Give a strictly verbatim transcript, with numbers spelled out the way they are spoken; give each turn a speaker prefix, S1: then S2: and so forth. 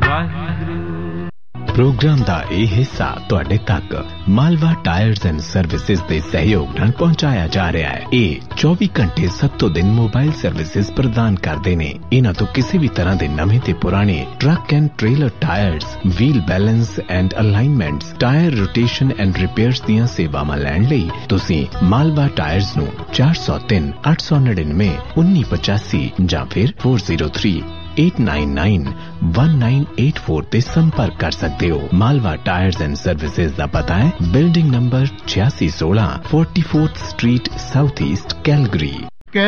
S1: Waheguru.
S2: Programme का यह हिस्सा तुहाडे तक मालवा टायर्स एंड सर्विसेज के सहयोग नाल पहुंचाया जा रहा है। ये चौबीस घंटे सत्तों दिन मोबाइल सर्विसेज प्रदान करते हैं। इन्हां तो किसी भी तरह के नवे ते पुराने truck and trailer tyres, wheel balance and alignments, tyre rotation and repairs दीयां सेवावां लैण लई तुसीं मालवा टायर्स नूं चार सौ तीन अठ सौ निन्यानवे उन्नी पचासी जां फिर four zero three eight nine nine one nine eight four ते संपर्क कर सकते हो। मालवा टायर्स एंड सर्विसेज का पता है बिल्डिंग नंबर छियासी सोलह forty fourth street south east Calgary.